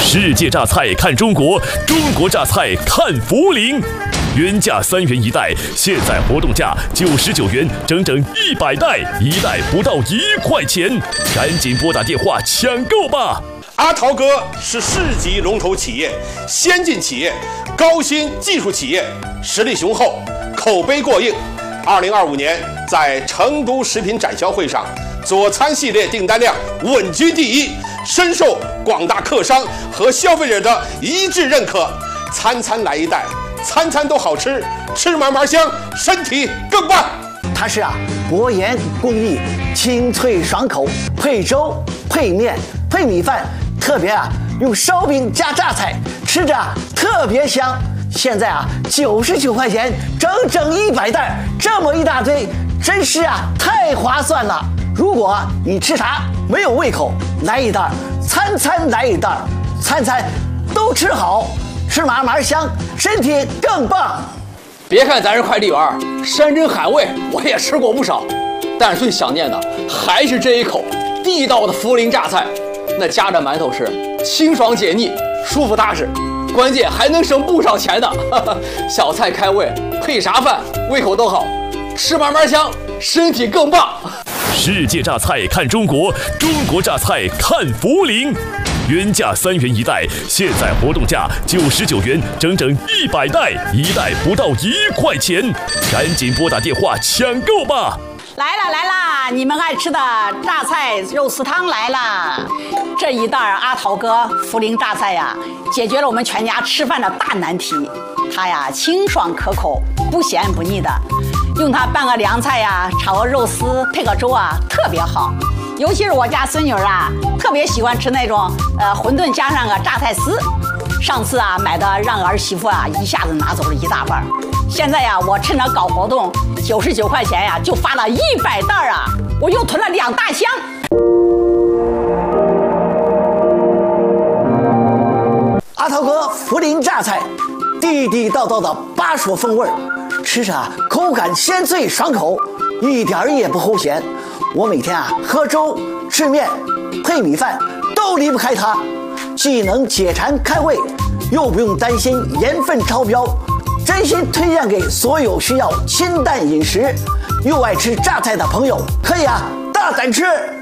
世界榨菜看中国，中国榨菜看涪陵。原价3元一袋，现在活动价99元，整整100袋，一袋不到1块钱，赶紧拨打电话抢购吧！ 阿陶哥是市级龙头企业、先进企业、高新技术企业，实力雄厚，口碑过硬。2025年在成都食品展销会上，佐餐系列订单量稳居第一，深受广大客商和消费者的一致认可。餐餐来一袋，餐餐都好吃，吃嘛嘛香，身体更棒。 它是薄盐工艺，清脆爽口，配粥、配面、配米饭，特别用烧饼加榨菜，吃着特别香。现在99块钱，整整100袋，这么一大堆，真是太划算了。如果你吃啥没有胃口，来一袋，餐餐来一袋，餐餐都吃好，吃嘛嘛香，身体更棒。 别看咱是快递员，山珍海味我也吃过不少，但是最想念的还是这一口地道的涪陵榨菜。那夹着馒头吃，清爽解腻，舒服踏实，关键还能省不少钱呢。小菜开胃，配啥饭胃口都好，吃嘛嘛香，身体更棒。 世界榨菜看中国，中国榨菜看涪陵。原价3元一袋，现在活动价99元，整整100袋，一袋不到1块钱，赶紧拨打电话抢购吧！ 来啦，你们爱吃的榨菜肉丝汤来了。这一袋阿陶哥涪陵榨菜解决了我们全家吃饭的大难题。它清爽可口，不咸不腻的，用它拌个凉菜炒个肉丝，配个粥特别好。尤其是我家孙女特别喜欢吃那种馄饨加上个榨菜丝。上次买的让儿媳妇一下子拿走了1大半。现在我趁着搞活动，99块钱就发了100袋我又囤了2大箱。 阿陶哥涪陵榨菜，地地道道的巴蜀风味，吃着口感鲜脆爽口，一点也不齁咸。我每天喝粥、吃面、配米饭都离不开它，既能解馋开胃，又不用担心盐分超标。真心推荐给所有需要清淡饮食又爱吃榨菜的朋友，可以大胆吃。